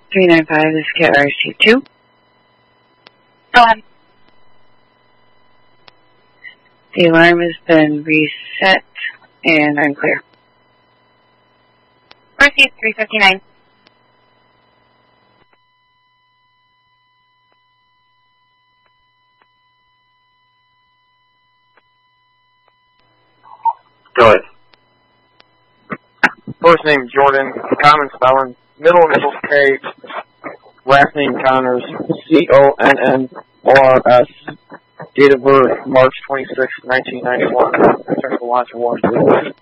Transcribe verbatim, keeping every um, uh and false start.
three nine five, this is Cat R C two. Go ahead. The alarm has been reset, and I'm clear. Proceed, three fifty-nine. Go ahead. First name Jordan, common spelling, middle initials K, last name Connors, C O N N O R S, date of birth March twenty-sixth, nineteen ninety-one, Central Launch Washington.